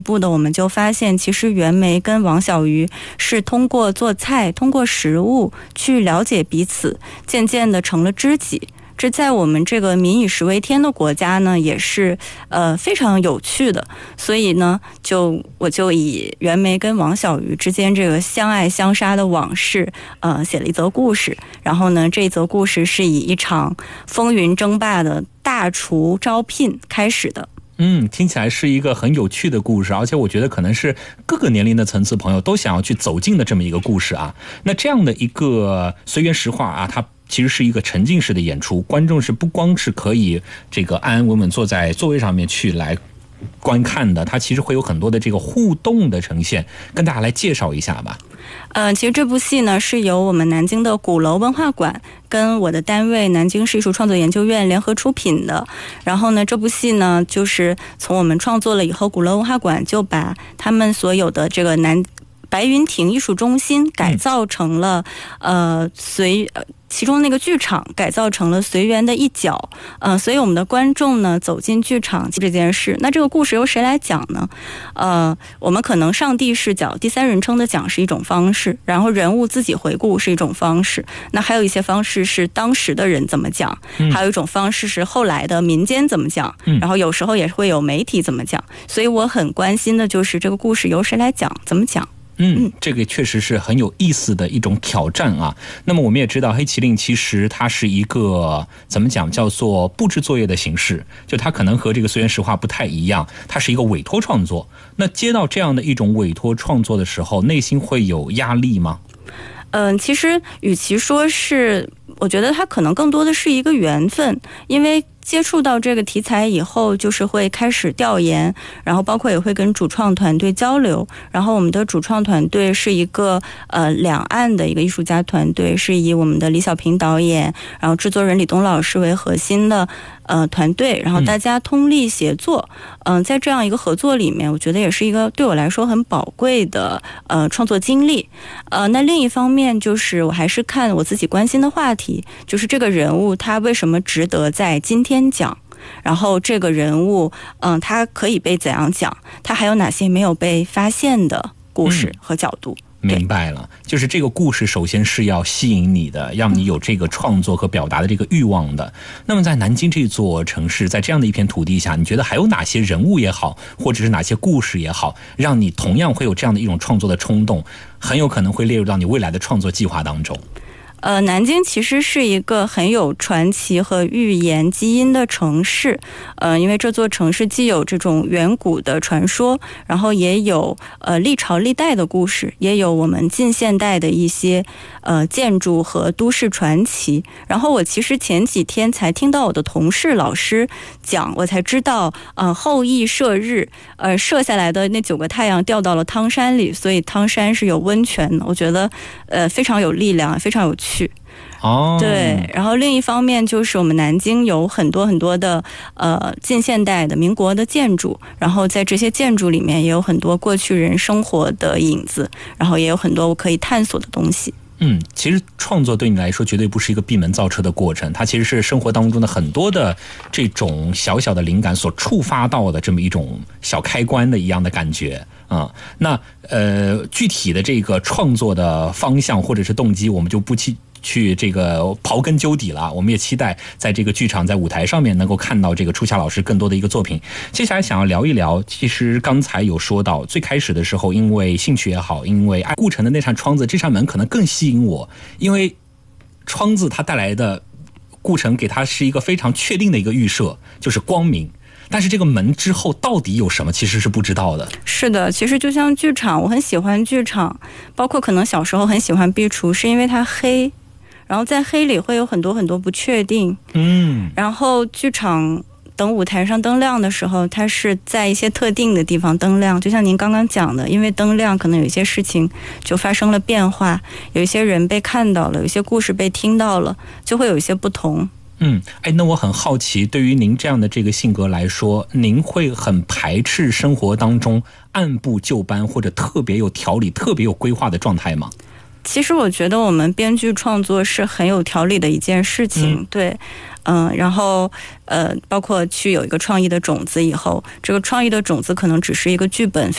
步的我们就发现，其实袁枚跟王小鱼是通过做菜，通过食物去了解彼此，渐渐的成了知己。这在我们这个民以食为天的国家呢，也是非常有趣的。所以呢，我就以袁枚跟王小鱼之间这个相爱相杀的往事，写了一则故事。然后呢，这则故事是以一场风云争霸的大厨招聘开始的。 听起来是一个很有趣的故事，而且我觉得可能是各个年龄的层次朋友都想要去走进的这么一个故事啊。那这样的一个随园实话啊，它其实是一个沉浸式的演出，观众是不光是可以这个安安稳稳坐在座位上面去来观看的，它其实会有很多的这个互动的呈现，跟大家来介绍一下吧。 其实这部戏呢是由我们南京的鼓楼文化馆跟我的单位南京市艺术创作研究院联合出品的。然后呢，这部戏呢就是从我们创作了以后，鼓楼文化馆就把他们所有的这个白云亭艺术中心改造成了其中那个剧场改造成了随园的一角，所以我们的观众呢走进剧场这件事。那这个故事由谁来讲呢？我们可能上帝视角、第三人称的讲是一种方式，然后人物自己回顾是一种方式，那还有一些方式是当时的人怎么讲，还有一种方式是后来的民间怎么讲，然后有时候也会有媒体怎么讲。所以我很关心的就是这个故事由谁来讲，怎么讲。 这个确实是很有意思的一种挑战啊。那么我们也知道黑麒麟其实它是一个怎么讲叫做布置作业的形式，就它可能和这个随园实话不太一样，它是一个委托创作。那接到这样的一种委托创作的时候，内心会有压力吗？ 其实与其说是，我觉得它可能更多的是一个缘分，因为接触到这个题材以后，就是会开始调研，然后包括也会跟主创团队交流。然后我们的主创团队是一个两岸的一个艺术家团队，是以我们的李小平导演，然后制作人李东老师为核心的团队，然后大家通力协作。在这样一个合作里面，我觉得也是一个对我来说很宝贵的创作经历。那另一方面就是我还是看我自己关心的话题，就是这个人物他为什么值得在今天讲，然后这个人物他可以被怎样讲，他还有哪些没有被发现的故事和角度。 明白了，就是这个故事首先是要吸引你的，让你有这个创作和表达的这个欲望的。那么在南京这座城市，在这样的一片土地下，你觉得还有哪些人物也好，或者是哪些故事也好，让你同样会有这样的一种创作的冲动，很有可能会列入到你未来的创作计划当中？ 南京其实是一个很有传奇和寓言基因的城市，因为这座城市既有这种远古的传说，然后也有历朝历代的故事，也有我们近现代的一些建筑和都市传奇。然后我其实前几天才听到我的同事老师讲，我才知道后羿射日，射下来的那9个太阳掉到了汤山里，所以汤山是有温泉的。我觉得非常有力量，非常有趣。对，然后另一方面就是我们南京有很多很多的近现代的民国的建筑，然后在这些建筑里面也有很多过去人生活的影子，然后也有很多我可以探索的东西。 其实创作对你来说绝对不是一个闭门造车的过程，它其实是生活当中的很多的这种小小的灵感所触发到的这么一种小开关的一样的感觉啊。那具体的这个创作的方向或者是动机，我们就不去这个刨根究底了。我们也期待在这个剧场在舞台上面能够看到这个初夏老师更多的一个作品。接下来想要聊一聊，其实刚才有说到最开始的时候，因为兴趣也好，因为爱顾城的那扇窗子，这扇门可能更吸引我，因为窗子它带来的顾城给它是一个非常确定的一个预设，就是光明。但是这个门之后到底有什么，其实是不知道的。 是的，其实就像剧场，我很喜欢剧场，包括可能小时候很喜欢壁橱，是因为它黑，然后在黑里会有很多很多不确定。然后剧场等舞台上灯亮的时候，它是在一些特定的地方灯亮，就像您刚刚讲的，因为灯亮可能有一些事情就发生了变化，有一些人被看到了，有一些故事被听到了，就会有一些不同。 那我很好奇，对于您这样的这个性格来说，您会很排斥生活当中按部就班或者特别有条理、特别有规划的状态吗？ 其实我觉得我们编剧创作是很有条理的一件事情，对。然后包括去有一个创意的种子以后，这个创意的种子可能只是一个剧本